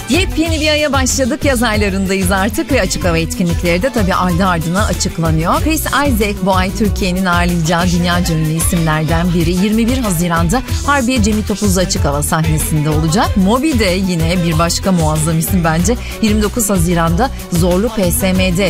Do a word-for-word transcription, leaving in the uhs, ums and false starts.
Yepyeni bir aya başladık. Yaz aylarındayız artık ve açık hava etkinlikleri de tabii ardı ardına açıklanıyor. Chris Isaak bu ay Türkiye'nin ağırlayacağı dünyaca ünlü isimlerden biri. yirmi bir Haziran'da Harbiye Cemil Topuzlu açık hava sahnesinde olacak. Moby de yine bir başka muazzam isim bence. yirmi dokuz Haziran'da Zorlu P S M'de